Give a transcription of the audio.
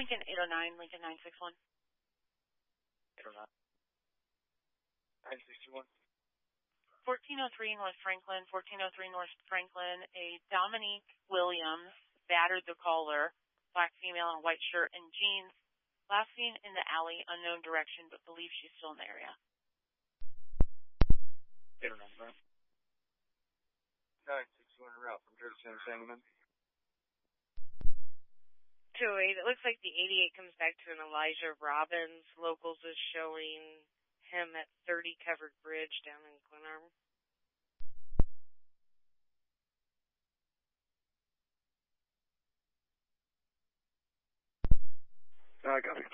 Lincoln 809, Lincoln 961. 809. 961. 1403 North Franklin, 1403 North Franklin, a Dominique Williams battered the caller, black female in a white shirt and jeans, last seen in the alley, unknown direction, but believes she's still in the area. 809, 961 route from Jersey Center, Sangamon. 208, it looks like the 88 comes back to an Elijah Robbins. Locals is showing him at 30 Covered Bridge down in Glenarm. Copy.